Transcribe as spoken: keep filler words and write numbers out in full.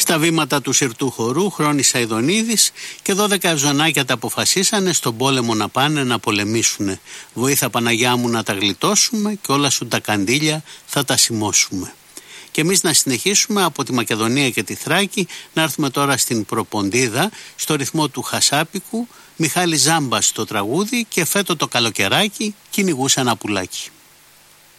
Στα βήματα του Συρτού Χορού, Χρόνης Αηδονίδης και δώδεκα ευζωνάκια τα αποφασίσανε στον πόλεμο να πάνε να πολεμήσουνε. Βοήθα Παναγιά μου να τα γλιτώσουμε και όλα σου τα καντήλια θα τα σημώσουμε. Και εμείς να συνεχίσουμε από τη Μακεδονία και τη Θράκη, να έρθουμε τώρα στην Προποντίδα, στο ρυθμό του Χασάπικου, Μιχάλη Ζάμπας στο τραγούδι και φέτο το καλοκαιράκι κυνηγούσε ένα πουλάκι.